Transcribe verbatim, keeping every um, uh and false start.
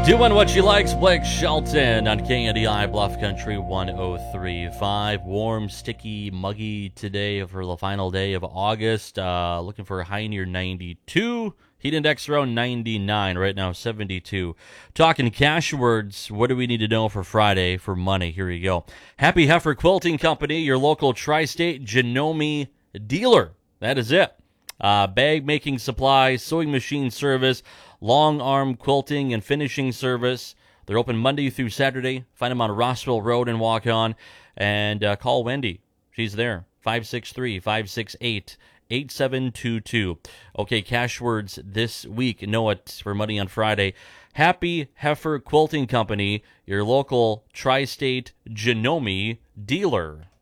Doing what she likes, Blake Shelton on K N D I Bluff Country one oh three point five. Warm, sticky, muggy today for the final day of August. Uh, looking for a high near ninety-two. Heat index around ninety-nine. Right now, seventy-two. Talking cash words. What do we need to know for Friday for money? Here we go. Happy Heifer Quilting Company, your local tri-state Janome dealer. That is it. Uh, bag making supplies, sewing machine service, long arm quilting and finishing service. They're open Monday through Saturday. Find them on Rossville Road and walk on. And uh, call Wendy. She's there. five six three, five six eight, eight seven two two. Okay, cash words this week. Know it for money on Friday. Happy Heifer Quilting Company, your local tri-state Janome dealer.